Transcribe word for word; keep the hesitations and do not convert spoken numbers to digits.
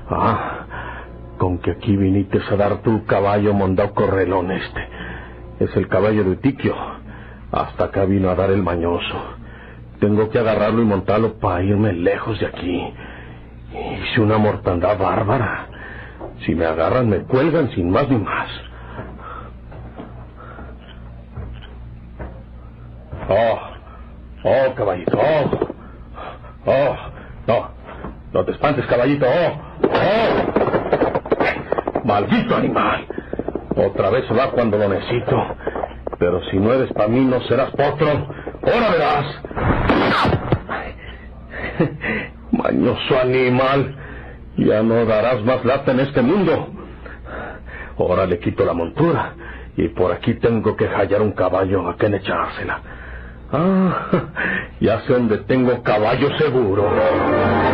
Ah, con que aquí viniste a dar tu caballo mondao correlón este. Es el caballo de Utiquio. Hasta acá vino a dar el mañoso. Tengo que agarrarlo y montarlo para irme lejos de aquí. Hice una mortandad bárbara. Si me agarran me cuelgan sin más ni más. Oh, oh, caballito, oh, oh, no, no te espantes, caballito, oh, oh, maldito animal, otra vez se va cuando lo necesito, pero si no eres para mí no serás potro, ahora verás. Mañoso animal, ya no darás más lata en este mundo. Ahora le quito la montura y por aquí tengo que hallar un caballo a quien echársela. Ah, ya sé dónde tengo caballo seguro.